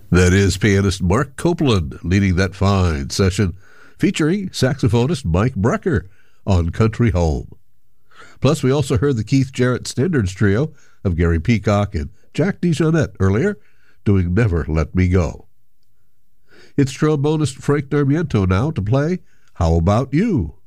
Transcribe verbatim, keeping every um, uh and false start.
That is pianist Mark Copeland leading that fine session featuring saxophonist Mike Brecker on Country Home. Plus, we also heard the Keith Jarrett Standards Trio of Gary Peacock and Jack DeJohnette earlier, doing Never Let Me Go. It's trombonist Frank Darmiento now to play How About You?